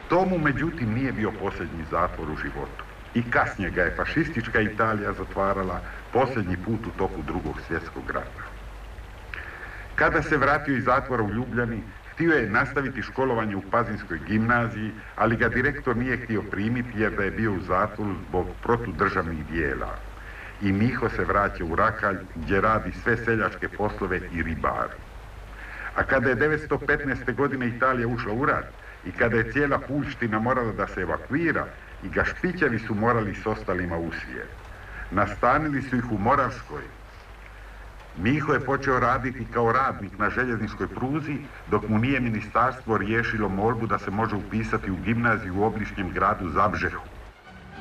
To mu međutim nije bio posljednji zatvor u životu. I kasnije ga je fašistička Italija zatvarala posljednji put u toku Drugog svjetskog rata. Kada se vratio iz zatvora u Ljubljani, htio je nastaviti školovanje u Pazinskoj gimnaziji, ali ga direktor nije htio primiti jer da je bio u zatvoru zbog protudržavnih dijela. I Miho se vraća u Rakalj gdje radi sve seljačke poslove i ribari. A kada je 915. godine Italija ušla u rat i kada je cijela Puljština morala da se evakuira, i Gašpićevi su morali s ostalima u svijet. Nastanili su ih u Moravskoj. Miho je počeo raditi kao radnik na željezničkoj pruzi, dok mu nije ministarstvo riješilo molbu da se može upisati u gimnaziju u obližnjem gradu Zabžehu.